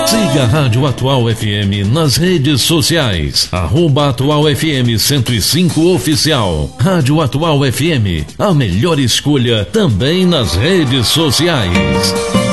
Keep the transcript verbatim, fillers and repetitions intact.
Siga a Rádio Atual F M nas redes sociais. Arroba Atual F M cento e cinco Oficial. Rádio Atual F M, a melhor escolha também nas redes sociais.